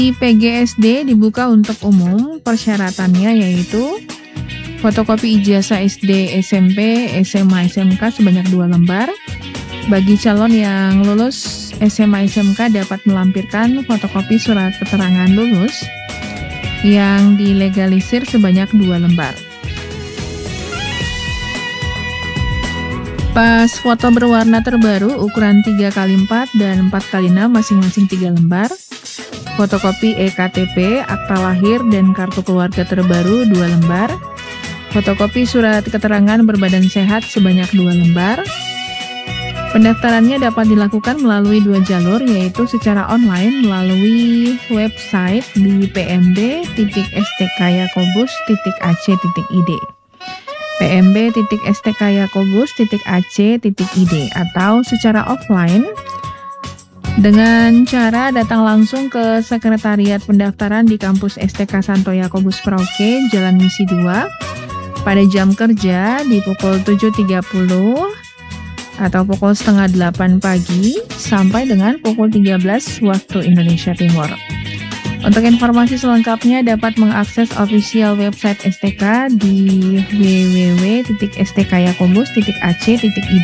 PGSD dibuka untuk umum. Persyaratannya yaitu fotokopi ijazah SD, SMP, SMA, SMK sebanyak 2 lembar. Bagi calon yang lulus SMA, SMK dapat melampirkan fotokopi surat keterangan lulus yang dilegalisir sebanyak 2 lembar. Pas foto berwarna terbaru ukuran 3x4 dan 4x6 masing-masing 3 lembar. Fotokopi EKTP, akta lahir dan kartu keluarga terbaru 2 lembar. Fotokopi surat keterangan berbadan sehat sebanyak 2 lembar. Pendaftarannya dapat dilakukan melalui 2 jalur, yaitu secara online melalui website di pmb.stkayakobus.ac.id pmb.stkayakobus.ac.id atau secara offline dengan cara datang langsung ke Sekretariat Pendaftaran di kampus STK Santo Yakobus Merauke, Jalan Misi 2, pada jam kerja di pukul 7.30 atau pukul setengah 8 pagi sampai dengan pukul 13 waktu Indonesia Timur. Untuk informasi selengkapnya dapat mengakses official website STK di www.stkayakobus.ac.id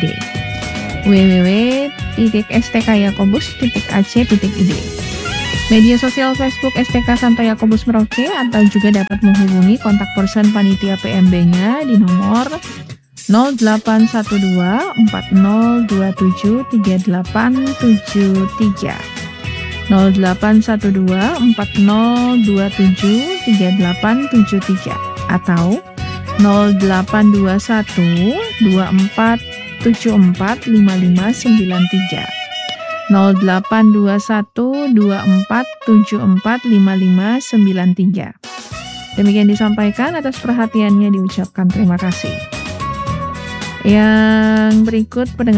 www.stkayakobus.ac.id. Media sosial Facebook STK Santo Yakobus Merauke atau juga dapat menghubungi kontak person panitia PMB-nya di nomor 0812 4027 3873 0812 4027 3873 atau 0821 24 74 5593 0821 24 74 5593. Demikian disampaikan, atas perhatiannya diucapkan terima kasih. Yang berikut pendengar